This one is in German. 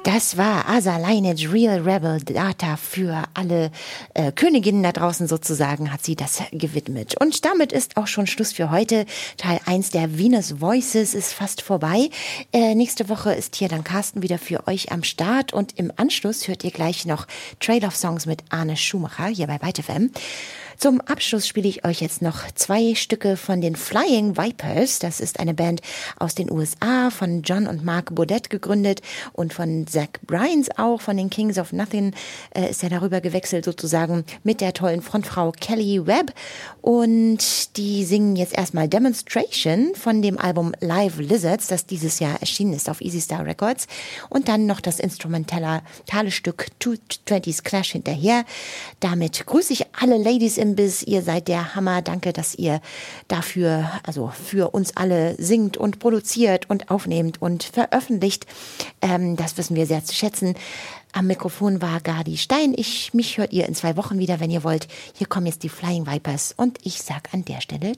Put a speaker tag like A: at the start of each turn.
A: Das war Asa Lineage, Real Rebel Data für alle Königinnen da draußen sozusagen, hat sie das gewidmet. Und damit ist auch schon Schluss für heute. Teil 1 der Venus Voices ist fast vorbei. Nächste Woche ist hier dann Carsten wieder für euch am Start und im Anschluss hört ihr gleich noch Trade-off-Songs mit Arne Schumacher hier bei Byte FM. Zum Abschluss spiele ich euch jetzt noch 2 Stücke von den Flying Vipers. Das ist eine Band aus den USA, von John und Mark Baudet gegründet und von Zach Bryans auch, von den Kings of Nothing ist er darüber gewechselt sozusagen mit der tollen Frontfrau Kelly Webb. Und die singen jetzt erstmal Demonstration von dem Album Live Lizards, das dieses Jahr erschienen ist auf Easy Star Records. Und dann noch das instrumentale Stück 220's Clash hinterher. Damit grüße ich alle Ladies im Biss. Ihr seid der Hammer. Danke, dass ihr dafür, also für uns alle singt und produziert und aufnehmt und veröffentlicht. Das wissen wir sehr zu schätzen. Am Mikrofon war Gadi Stein. Mich hört ihr in 2 Wochen wieder, wenn ihr wollt. Hier kommen jetzt die Flying Vipers und ich sag an der Stelle